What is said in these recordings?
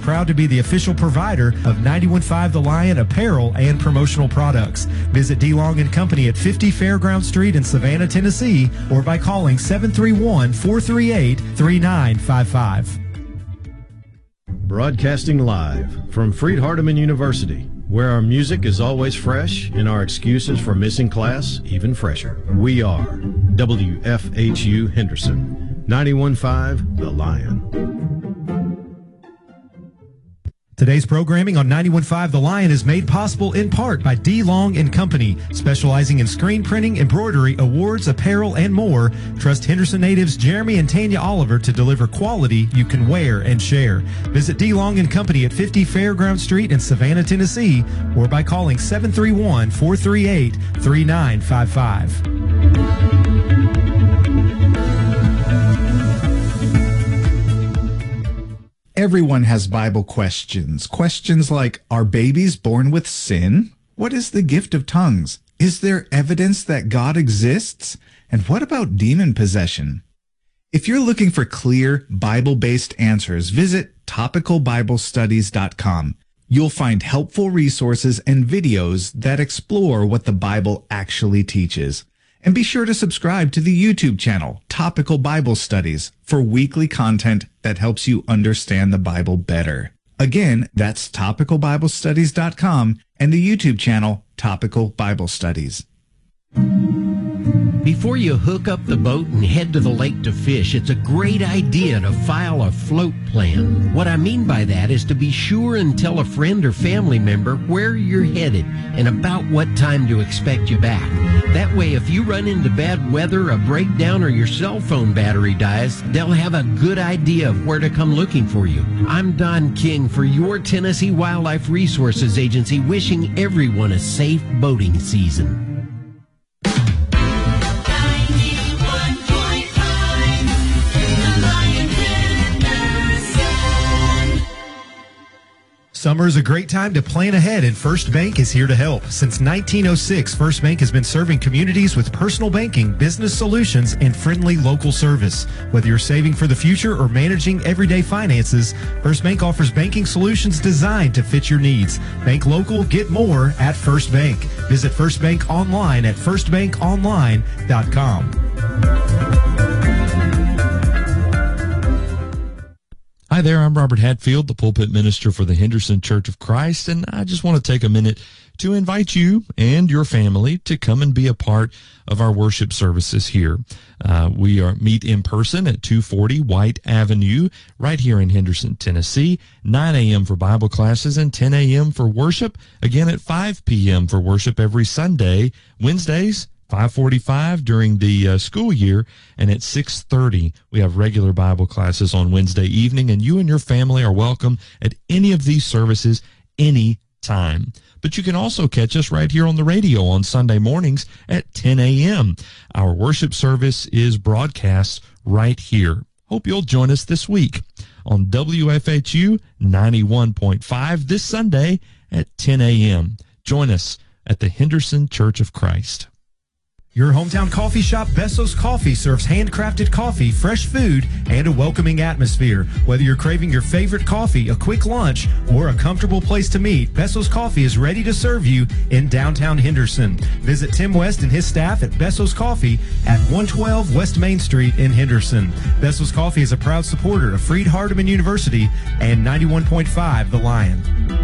proud to be the official provider of 91.5 The Lion apparel and promotional products. Visit DeLong & Company at 50 Fairground Street in Savannah, Tennessee, or by calling 731-438-3955. Broadcasting live from Freed-Hardeman University, where our music is always fresh and our excuses for missing class even fresher. We are WFHU Henderson, 91.5 The Lion. Today's programming on 91.5 The Lion is made possible in part by DeLong & Company, specializing in screen printing, embroidery, awards, apparel, and more. Trust Henderson natives Jeremy and Tanya Oliver to deliver quality you can wear and share. Visit DeLong & Company at 50 Fairground Street in Savannah, Tennessee, or by calling 731-438-3955. Everyone has Bible questions. Questions like, are babies born with sin? What is the gift of tongues? Is there evidence that God exists? And what about demon possession? If you're looking for clear, Bible-based answers, visit topicalbiblestudies.com. You'll find helpful resources and videos that explore what the Bible actually teaches. And be sure to subscribe to the YouTube channel, Topical Bible Studies, for weekly content that helps you understand the Bible better. Again, that's topicalbiblestudies.com and the YouTube channel, Topical Bible Studies. Before you hook up the boat and head to the lake to fish, it's a great idea to file a float plan. What I mean by that is to be sure and tell a friend or family member where you're headed and about what time to expect you back. That way, if you run into bad weather, a breakdown, or your cell phone battery dies, they'll have a good idea of where to come looking for you. I'm Don King for your Tennessee Wildlife Resources Agency, wishing everyone a safe boating season. Summer is a great time to plan ahead, and First Bank is here to help. Since 1906, First Bank has been serving communities with personal banking, business solutions, and friendly local service. Whether you're saving for the future or managing everyday finances, First Bank offers banking solutions designed to fit your needs. Bank local, get more at First Bank. Visit First Bank online at firstbankonline.com. Hi there, I'm Robert Hatfield, the pulpit minister for the Henderson Church of Christ, and I just want to take a minute to invite you and your family to come and be a part of our worship services here. We meet in person at 240 White Avenue right here in Henderson, Tennessee, 9 a.m. for Bible classes and 10 a.m. for worship, again at 5 p.m. for worship every Sunday, Wednesdays, 5:45 during the school year, and at 6:30 we have regular Bible classes on Wednesday evening, and you and your family are welcome at any of these services any time. But you can also catch us right here on the radio on Sunday mornings at 10 a.m. Our worship service is broadcast right here. Hope you'll join us this week on WFHU 91.5 this Sunday at 10 a.m. Join us at the Henderson Church of Christ. Your hometown coffee shop, Bessos Coffee, serves handcrafted coffee, fresh food, and a welcoming atmosphere. Whether you're craving your favorite coffee, a quick lunch, or a comfortable place to meet, Bessos Coffee is ready to serve you in downtown Henderson. Visit Tim West and his staff at Bessos Coffee at 112 West Main Street in Henderson. Bessos Coffee is a proud supporter of Freed-Hardeman University and 91.5 The Lion.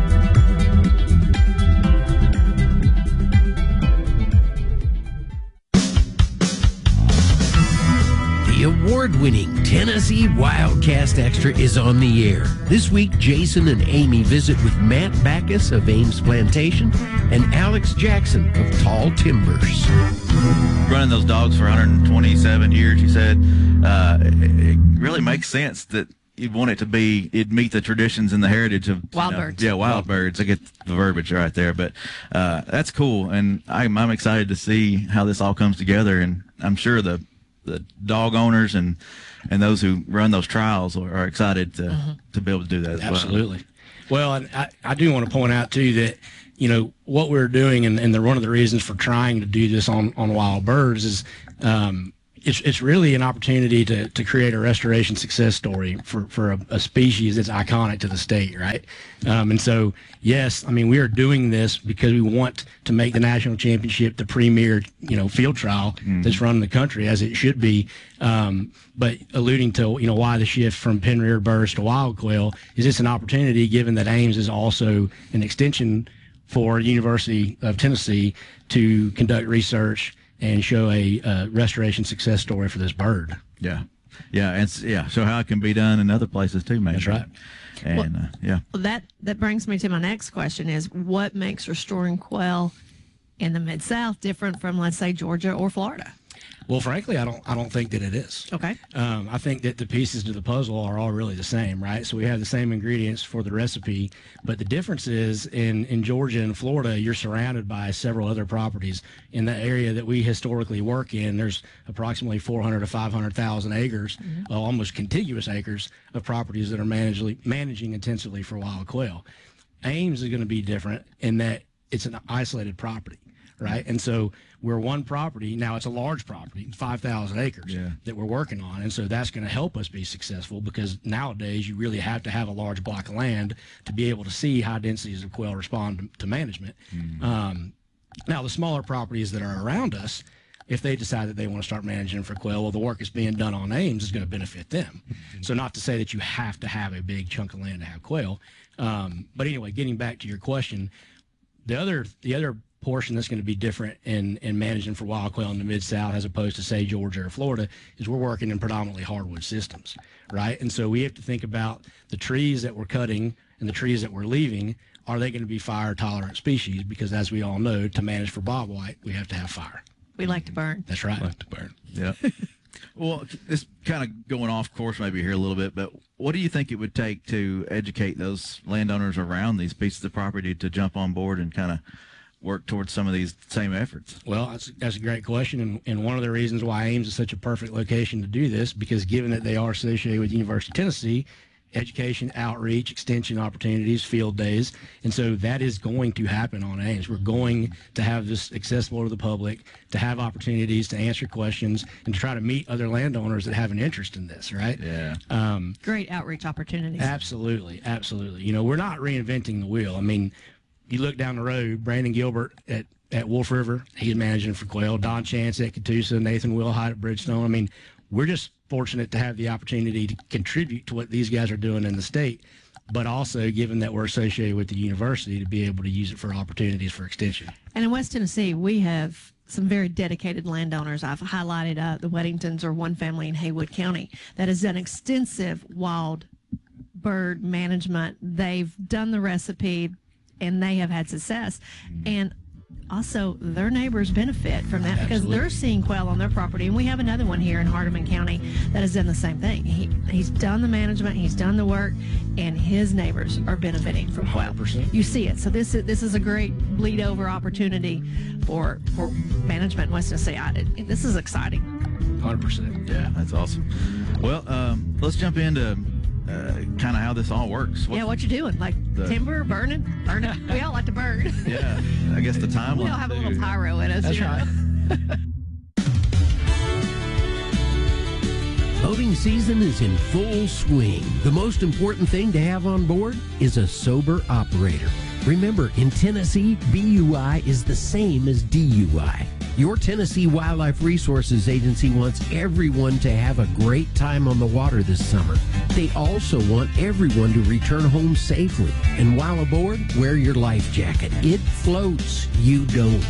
The award-winning Tennessee Wildcast Extra is on the air. This week, Jason and Amy visit with Matt Backus of Ames Plantation and Alex Jackson of Tall Timbers. Running those dogs for 127 years, he said, it really makes sense that you'd want it to be, it'd meet the traditions and the heritage of wild birds. Yeah, wild birds. I get the verbiage right there, but that's cool, and I'm excited to see how this all comes together, and I'm sure the dog owners and those who run those trials are excited to be able to do that as Absolutely. Well, and I do want to point out, too, that, you know, what we're doing and one of the reasons for trying to do this on wild birds is, it's really an opportunity to create a restoration success story for a species that's iconic to the state, right? And so, yes, I mean, we are doing this because we want to make the national championship the premier, field trial that's run in the country, as it should be. But alluding to, why the shift from pen-reared birds to wild quail is it's an opportunity, given that Ames is also an extension for University of Tennessee to conduct research and show a restoration success story for this bird. Yeah. So how it can be done in other places too, maybe. That's right. And Well, that brings me to my next question: is what makes restoring quail in the Mid-South different from, let's say, Georgia or Florida? Well, frankly, I don't think that it is. Okay. I think that the pieces to the puzzle are all really the same, right? So we have the same ingredients for the recipe, but the difference is in Georgia and Florida, you're surrounded by several other properties. In the area that we historically work in, there's approximately 400 to 500,000 acres, almost contiguous acres of properties that are managing intensively for wild quail. Ames is going to be different in that it's an isolated property. Right. And so we're one property. Now it's a large property, 5,000 acres that we're working on. And so that's going to help us be successful, because nowadays you really have to have a large block of land to be able to see high densities of quail respond to management. Now, the smaller properties that are around us, if they decide that they want to start managing for quail, well, the work that's being done on Ames is going to benefit them. So not to say that you have to have a big chunk of land to have quail. But anyway, getting back to your question, the other portion that's going to be different in managing for wild quail in the Mid-South as opposed to, say, Georgia or Florida is we're working in predominantly hardwood systems, right? And so we have to think about the trees that we're cutting and the trees that we're leaving. Are they going to be fire-tolerant species? Because as we all know, to manage for bobwhite, we have to have fire. We like to burn. That's right. like to burn. Yeah. Well, this kind of going off course maybe here a little bit, but what do you think it would take to educate those landowners around these pieces of property to jump on board and kind of work towards some of these same efforts? Well, that's a great question, and one of the reasons why Ames is such a perfect location to do this, because given that they are associated with the University of Tennessee, education, outreach, extension opportunities, field days, and so that is going to happen on Ames. We're going to have this accessible to the public, to have opportunities to answer questions, and to try to meet other landowners that have an interest in this, right? Yeah. Great outreach opportunities. Absolutely. We're not reinventing the wheel. I mean, you look down the road, Brandon Gilbert at Wolf River, he's managing for quail. Don Chance at Catoosa, Nathan Wilhite at Bridgestone. I mean, we're just fortunate to have the opportunity to contribute to what these guys are doing in the state, but also, given that we're associated with the university, to be able to use it for opportunities for extension. And in West Tennessee, we have some very dedicated landowners. I've highlighted the Weddingtons, or one family in Haywood County, that has done extensive wild bird management. They've done the recipe, and they have had success. And also, their neighbors benefit from that because they're seeing quail on their property. And we have another one here in Hardeman County that has done the same thing. He's done the management, he's done the work, and his neighbors are benefiting from quail. 100%. You see it. So this is a great bleed over opportunity for management in West Tennessee. This is exciting. 100%. Yeah, that's awesome. Well, let's jump into kind of how this all works. What you doing? Like timber, burning? We all like to burn. Yeah, I guess the timeline. We all have a little pyro in us. That's right. Boating season is in full swing. The most important thing to have on board is a sober operator. Remember, in Tennessee, BUI is the same as DUI. Your Tennessee Wildlife Resources Agency wants everyone to have a great time on the water this summer. They also want everyone to return home safely. And while aboard, wear your life jacket. It floats, you don't.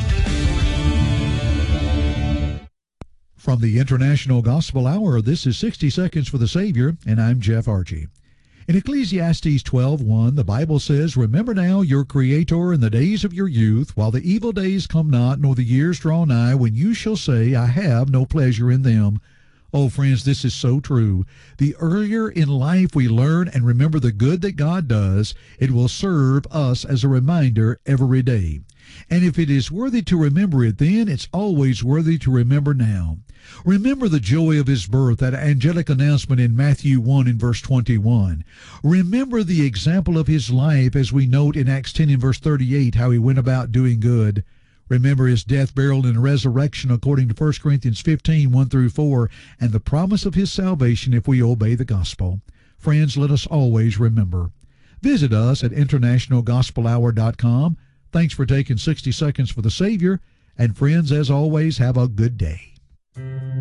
From the International Gospel Hour, this is 60 Seconds for the Savior, and I'm Jeff Archie. In Ecclesiastes 12:1, the Bible says, "Remember now your Creator in the days of your youth, while the evil days come not, nor the years draw nigh, when you shall say, I have no pleasure in them." Oh, friends, this is so true. The earlier in life we learn and remember the good that God does, it will serve us as a reminder every day. And if it is worthy to remember it then, it's always worthy to remember now. Remember the joy of his birth, that angelic announcement in Matthew 1 in verse 21. Remember the example of his life, as we note in Acts 10 in verse 38, how he went about doing good. Remember his death, burial, and resurrection according to 1 Corinthians 15, 1 through 4, and the promise of his salvation if we obey the gospel. Friends, let us always remember. Visit us at internationalgospelhour.com. Thanks for taking 60 seconds for the Savior. And friends, as always, have a good day.